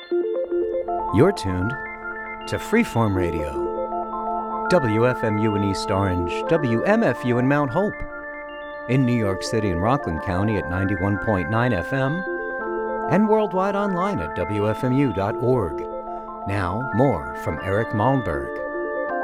You're tuned to Freeform Radio, WFMU in East Orange, WMFU in Mount Hope, in New York City and Rockland County at 91.9 FM, and worldwide online at WFMU.org. Now, more from Eric Malmberg.